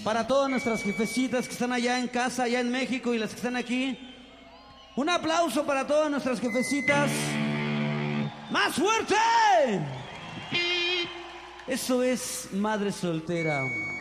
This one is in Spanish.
Para todas nuestras jefecitas que están allá en casa, allá en México y las que están aquí. Un aplauso para todas nuestras jefecitas. ¡Más fuerte! Eso es Madre Soltera.